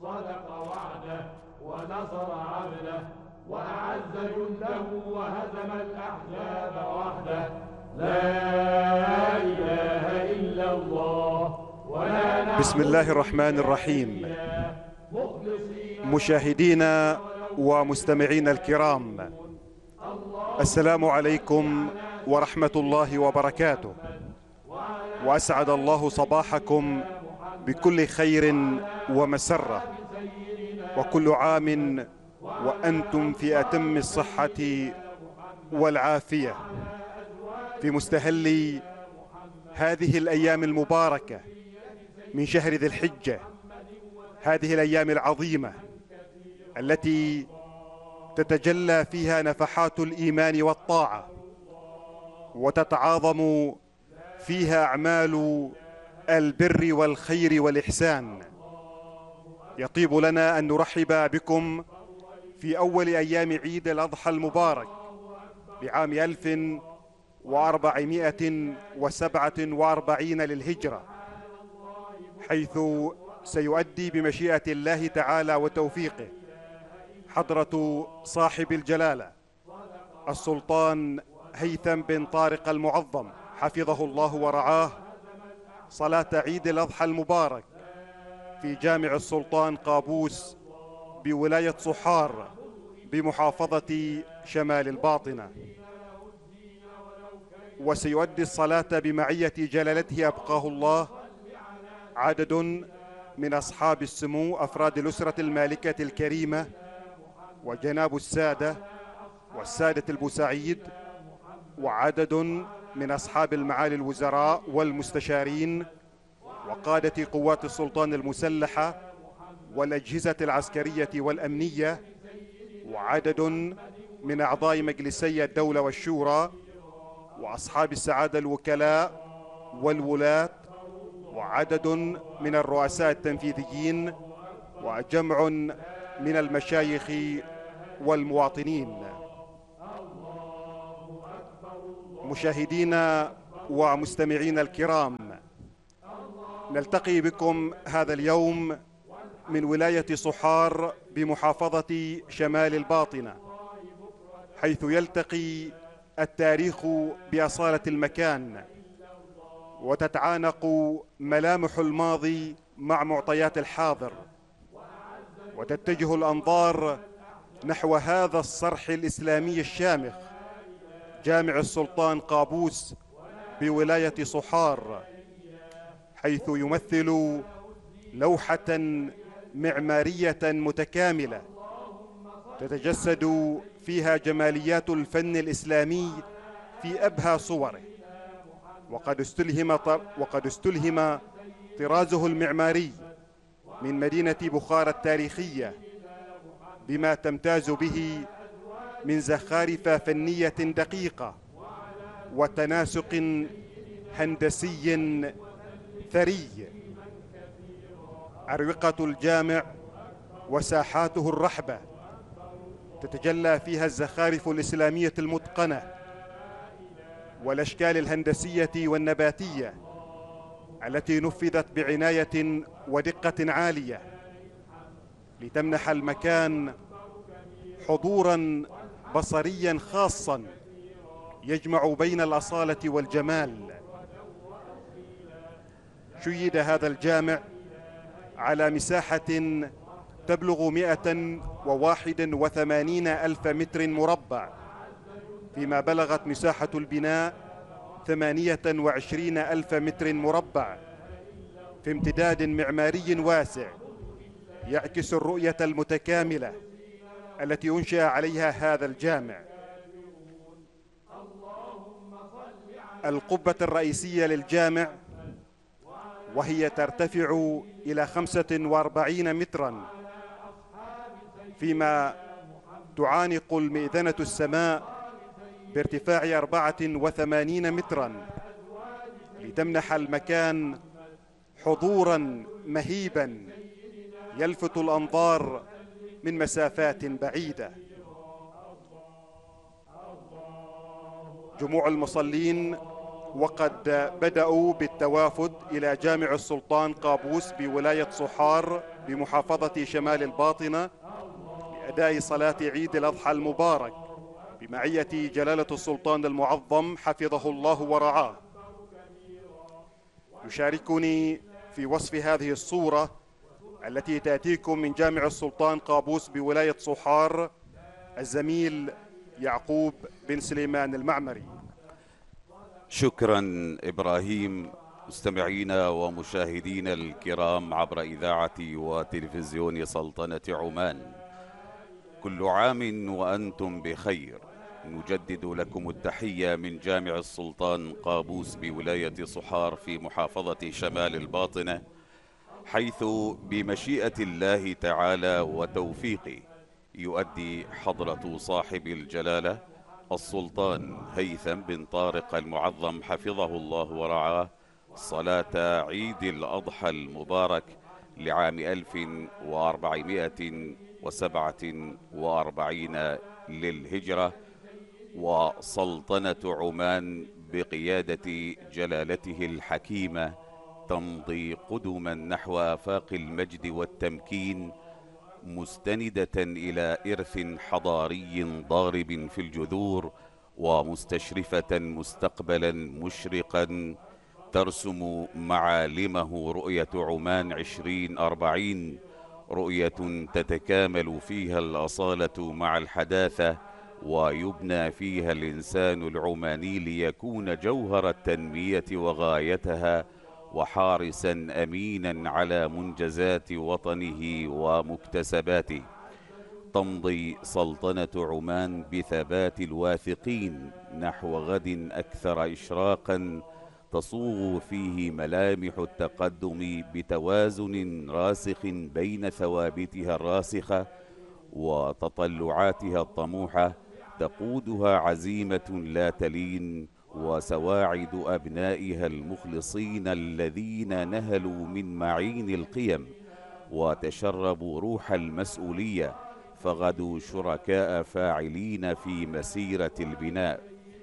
صدق وعده ونصر عبده وأعز جنده وهزم الأحزاب وحده. لا إله إلا الله ولا نعبد. بسم الله الرحمن الرحيم. مشاهدينا ومستمعينا الكرام، السلام عليكم ورحمة الله وبركاته، وأسعد الله صباحكم بكل خير ومسرة، وكل عام وأنتم في أتم الصحة والعافية، في مستهل هذه الأيام المباركة من شهر ذي الحجة، هذه الأيام العظيمة التي تتجلى فيها نفحات الإيمان والطاعة، وتتعاظم فيها أعمال البر والخير والإحسان. يطيب لنا أن نرحب بكم في أول أيام عيد الأضحى المبارك لعام 1447 للهجرة، حيث سيؤدي بمشيئة الله تعالى وتوفيقه حضرة صاحب الجلالة السلطان هيثم بن طارق المعظم حفظه الله ورعاه صلاة عيد الأضحى المبارك في جامع السلطان قابوس بولاية صحار بمحافظة شمال الباطنة، وسيؤدي الصلاة بمعية جلالته أبقاه الله عدد من أصحاب السمو أفراد الأسرة المالكة الكريمة وجناب السادة والسادة البوسعيد، وعدد من أصحاب المعالي الوزراء والمستشارين وقادة قوات السلطان المسلحة والأجهزة العسكرية والأمنية، وعدد من أعضاء مجلسي الدولة والشورى وأصحاب السعادة الوكلاء والولاة، وعدد من الرؤساء التنفيذيين، وجمع من المشايخ والمواطنين. مشاهدينا ومستمعينا الكرام، نلتقي بكم هذا اليوم من ولاية صحار بمحافظة شمال الباطنة، حيث يلتقي التاريخ بأصالة المكان، وتتعانق ملامح الماضي مع معطيات الحاضر، وتتجه الأنظار نحو هذا الصرح الإسلامي الشامخ جامع السلطان قابوس بولاية صحار، حيث يمثل لوحة معمارية متكاملة تتجسد فيها جماليات الفن الإسلامي في أبهى صوره، وقد استلهم طرازه المعماري من مدينة بخارى التاريخية بما تمتاز به من زخارف فنية دقيقة وتناسق هندسي ثري. أروقة الجامع وساحاته الرحبة تتجلى فيها الزخارف الإسلامية المتقنة والأشكال الهندسية والنباتية التي نفذت بعناية ودقة عالية لتمنح المكان حضوراً بصرياً خاصاً يجمع بين الأصالة والجمال. شيد هذا الجامع على مساحة تبلغ 181 ألف متر مربع، فيما بلغت مساحة البناء 28 ألف متر مربع، في امتداد معماري واسع يعكس الرؤية المتكاملة التي أنشأ عليها هذا الجامع. القبة الرئيسية للجامع وهي ترتفع إلى 45 متراً، فيما تعانق المئذنة السماء بارتفاع 84 متراً، لتمنح المكان حضوراً مهيباً يلفت الأنظار من مسافات بعيدة. جموع المصلين وقد بدأوا بالتوافد إلى جامع السلطان قابوس بولاية صحار بمحافظة شمال الباطنة لأداء صلاة عيد الأضحى المبارك بمعية جلالة السلطان المعظم حفظه الله ورعاه. يشاركني في وصف هذه الصورة التي تأتيكم من جامع السلطان قابوس بولاية صحار الزميل يعقوب بن سليمان المعمري. شكرا إبراهيم. مستمعينا ومشاهدينا الكرام عبر إذاعة وتلفزيون سلطنة عمان، كل عام وأنتم بخير. نجدد لكم التحية من جامع السلطان قابوس بولاية صحار في محافظة شمال الباطنة، حيث بمشيئة الله تعالى وتوفيقه يؤدي حضرة صاحب الجلالة السلطان هيثم بن طارق المعظم حفظه الله ورعاه صلاة عيد الأضحى المبارك لعام 1447 للهجرة، وسلطنة عمان بقيادة جلالته الحكيمة تمضي قدما نحو آفاق المجد والتمكين، مستندة إلى إرث حضاري ضارب في الجذور، ومستشرفة مستقبلا مشرقا ترسم معالمه رؤية عمان 2040، رؤية تتكامل فيها الأصالة مع الحداثة، ويبنى فيها الإنسان العماني ليكون جوهر التنمية وغايتها، وحارسا أمينا على منجزات وطنه ومكتسباته. تمضي سلطنة عمان بثبات الواثقين نحو غد أكثر إشراقا تصوغ فيه ملامح التقدم بتوازن راسخ بين ثوابتها الراسخة وتطلعاتها الطموحة، تقودها عزيمة لا تلين وسواعد أبنائها المخلصين الذين نهلوا من معين القيم وتشربوا روح المسؤولية، فغدوا شركاء فاعلين في مسيرة البناء.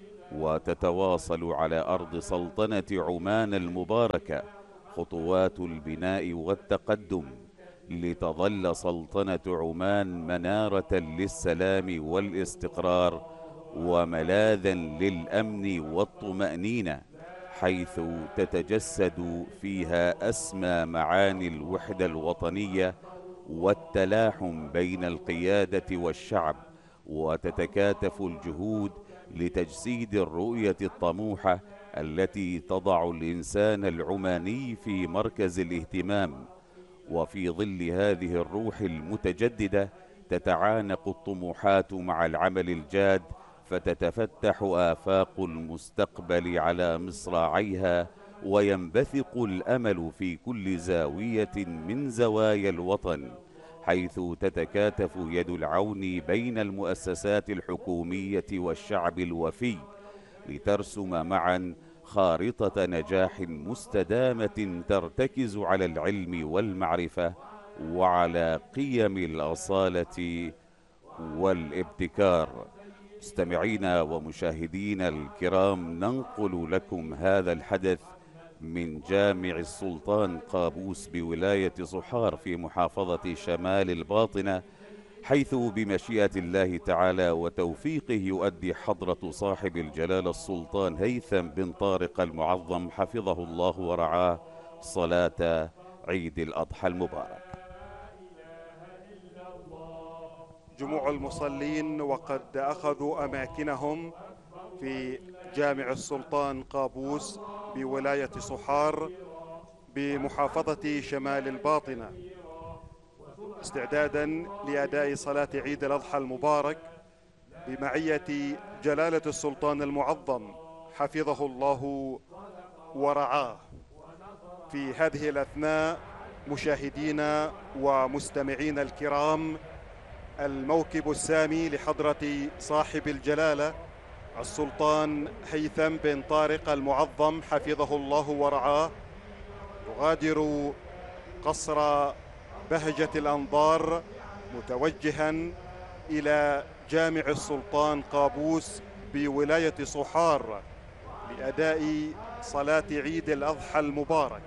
وتتواصل على أرض سلطنة عمان المباركة خطوات البناء والتقدم، لتظل سلطنة عمان منارة للسلام والاستقرار وملاذا للأمن والطمأنينة، حيث تتجسد فيها أسمى معاني الوحدة الوطنية والتلاحم بين القيادة والشعب، وتتكاتف الجهود لتجسيد الرؤية الطموحة التي تضع الإنسان العماني في مركز الاهتمام. وفي ظل هذه الروح المتجددة تتعانق الطموحات مع العمل الجاد، فتتفتح آفاق المستقبل على مصراعيها، وينبثق الأمل في كل زاوية من زوايا الوطن، حيث تتكاتف يد العون بين المؤسسات الحكومية والشعب الوفي، لترسم معا خارطة نجاح مستدامة ترتكز على العلم والمعرفة وعلى قيم الأصالة والابتكار. مستمعينا ومشاهدينا الكرام، ننقل لكم هذا الحدث من جامع السلطان قابوس بولاية صحار في محافظة شمال الباطنة، حيث بمشيئة الله تعالى وتوفيقه يؤدي حضرة صاحب الجلالة السلطان هيثم بن طارق المعظم حفظه الله ورعاه صلاة عيد الأضحى المبارك. جموع المصلين وقد أخذوا أماكنهم في جامع السلطان قابوس بولاية صحار بمحافظة شمال الباطنة، استعدادا لأداء صلاة عيد الأضحى المبارك بمعية جلالة السلطان المعظم حفظه الله ورعاه. في هذه الأثناء مشاهدينا ومستمعينا الكرام، الموكب السامي لحضرة صاحب الجلالة السلطان هيثم بن طارق المعظم حفظه الله ورعاه يغادر قصر بهجة الأنظار متوجها إلى جامع السلطان قابوس بولاية صحار لأداء صلاة عيد الأضحى المبارك.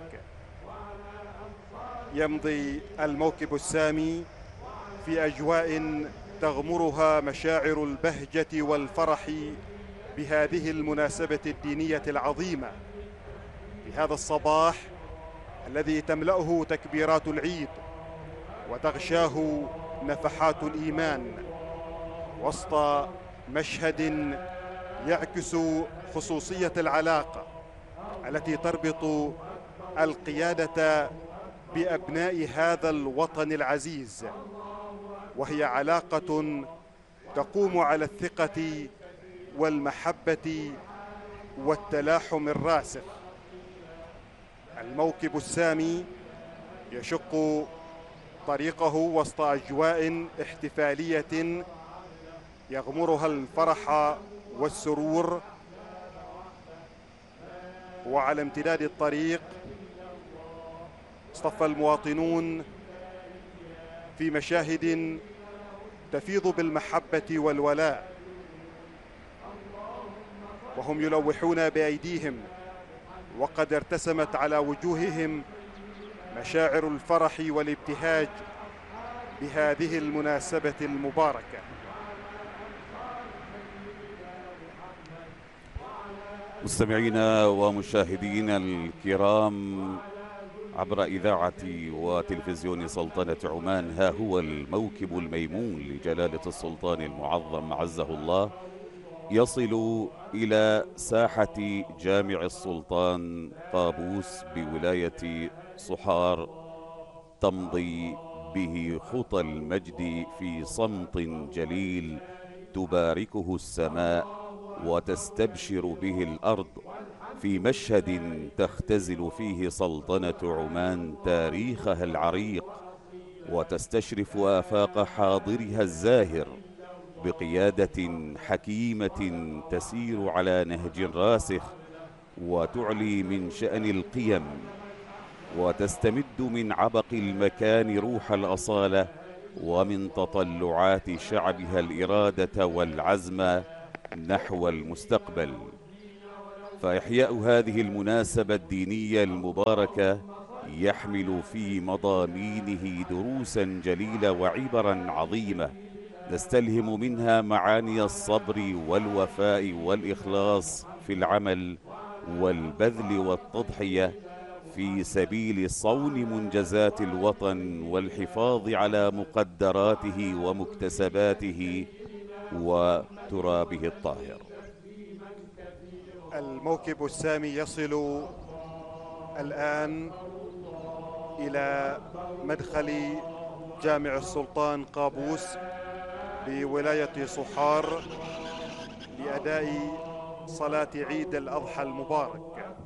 يمضي الموكب السامي في أجواء تغمرها مشاعر البهجة والفرح بهذه المناسبة الدينية العظيمة، في هذا الصباح الذي تملأه تكبيرات العيد وتغشاه نفحات الإيمان، وسط مشهد يعكس خصوصية العلاقة التي تربط القيادة بأبناء هذا الوطن العزيز، وهي علاقة تقوم على الثقة والمحبة والتلاحم الراسخ. الموكب السامي يشق طريقه وسط أجواء احتفالية يغمرها الفرح والسرور، وعلى امتداد الطريق اصطف المواطنون في مشاهد تفيض بالمحبة والولاء، وهم يلوحون بأيديهم وقد ارتسمت على وجوههم مشاعر الفرح والابتهاج بهذه المناسبة المباركة. مستمعينا ومشاهدينا الكرام عبر إذاعة وتلفزيون سلطنة عمان، ها هو الموكب الميمون لجلالة السلطان المعظم عزه الله يصل إلى ساحة جامع السلطان قابوس بولاية صحار، تمضي به خطى المجد في صمت جليل تباركه السماء وتستبشر به الأرض، في مشهد تختزل فيه سلطنة عمان تاريخها العريق وتستشرف آفاق حاضرها الزاهر بقيادة حكيمة تسير على نهج راسخ وتعلي من شأن القيم وتستمد من عبق المكان روح الأصالة ومن تطلعات شعبها الإرادة والعزم نحو المستقبل. فإحياء هذه المناسبة الدينية المباركة يحمل في مضامينه دروسا جليلة وعبرا عظيمة نستلهم منها معاني الصبر والوفاء والإخلاص في العمل والبذل والتضحية في سبيل صون منجزات الوطن والحفاظ على مقدراته ومكتسباته وترابه الطاهر. الموكب السامي يصل الآن إلى مدخل جامع السلطان قابوس بولاية صحار لأداء صلاة عيد الأضحى المبارك.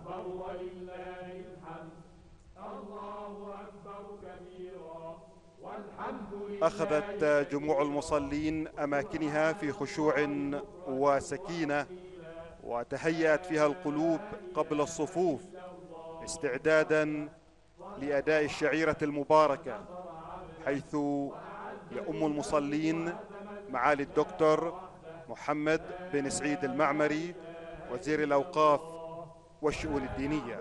أخذت جموع المصلين أماكنها في خشوع وسكينة، وتهيأت فيها القلوب قبل الصفوف استعدادا لأداء الشعيرة المباركة، حيث يؤم المصلين معالي الدكتور محمد بن سعيد المعمري وزير الأوقاف والشؤون الدينية.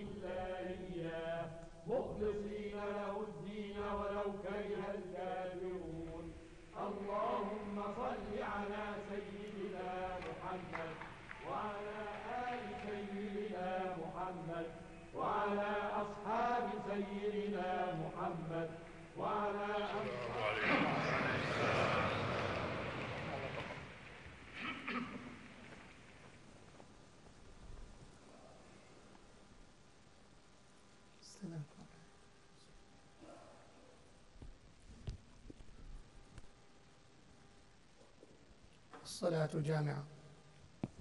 مخلصين له الدين ولو كره الكافرون. اللهم صل على سيدنا محمد وعلى آل سيدنا محمد وعلى أصحاب سيدنا محمد وعلى الصلاة جامعة.